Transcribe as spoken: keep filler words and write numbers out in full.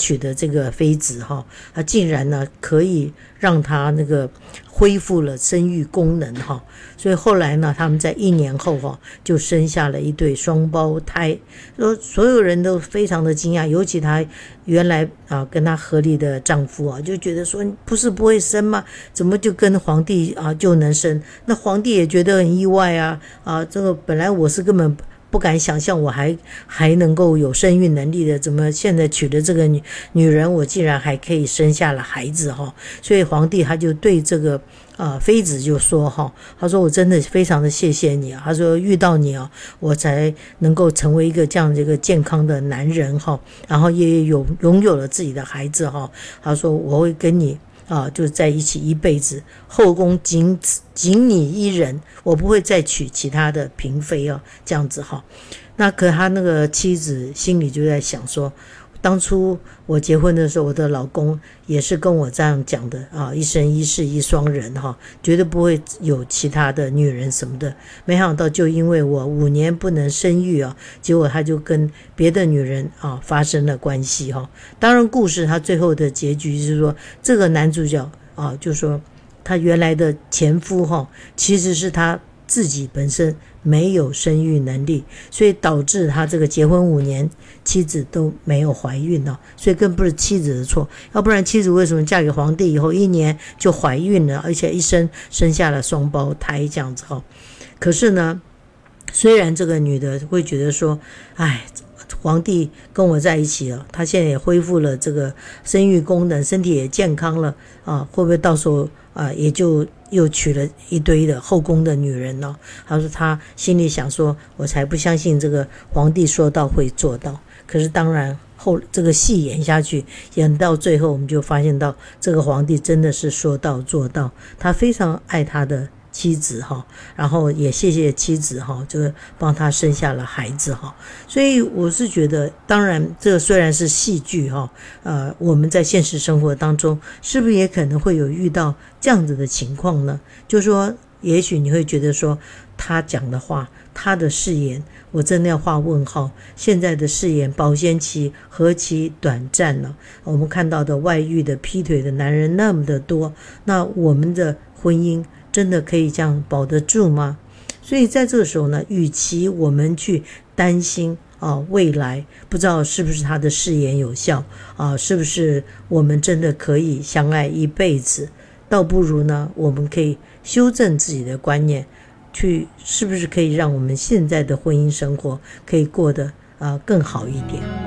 娶的这个妃子哈，他竟然呢可以让他那个恢复了生育功能哈，所以后来呢，他们在一年后哈就生下了一对双胞胎，说所有人都非常的惊讶，尤其她原来啊跟她合理的丈夫啊就觉得说不是不会生吗？怎么就跟皇帝啊就能生？那皇帝也觉得很意外啊啊，这个本来我是根本不敢想象我还还能够有生育能力的，怎么现在娶的这个女女人我竟然还可以生下了孩子哈？所以皇帝他就对这个啊妃子就说哈，他说我真的非常的谢谢你啊，他说遇到你啊，我才能够成为一个这样的一个健康的男人哈，然后也有拥有了自己的孩子哈，他说我会跟你啊，就在一起一辈子，后宫仅仅你一人，我不会再娶其他的嫔妃啊，这样子哈。那可他那个妻子心里就在想说，当初我结婚的时候，我的老公也是跟我这样讲的啊，一生一世一双人哈，绝对不会有其他的女人什么的。没想到就因为我五年不能生育啊，结果他就跟别的女人啊发生了关系哈。当然，故事他最后的结局是说，这个男主角啊，就说他原来的前夫哈，其实是他自己本身没有生育能力，所以导致他这个结婚五年妻子都没有怀孕了，所以更不是妻子的错，要不然妻子为什么嫁给皇帝以后一年就怀孕了，而且一生生下了双胞胎这样子哈。可是呢，虽然这个女的会觉得说，哎，皇帝跟我在一起了，他现在也恢复了这个生育功能，身体也健康了啊，会不会到时候啊也就又娶了一堆的后宫的女人呢？他说他心里想说，我才不相信这个皇帝说到会做到。可是当然后这个戏演下去，演到最后我们就发现到这个皇帝真的是说到做到，他非常爱他的妻子哈，然后也谢谢妻子哈，就是帮他生下了孩子哈。所以我是觉得，当然这个虽然是戏剧哈，呃，我们在现实生活当中是不是也可能会有遇到这样子的情况呢？就是说，也许你会觉得说，他讲的话，他的誓言，我真的要画问号。现在的誓言保鲜期何其短暂呢？我们看到的外遇的、劈腿的男人那么的多，那我们的婚姻真的可以这样保得住吗？所以在这个时候呢，与其我们去担心啊未来不知道是不是他的誓言有效啊，是不是我们真的可以相爱一辈子，倒不如呢，我们可以修正自己的观念，去是不是可以让我们现在的婚姻生活可以过得啊更好一点。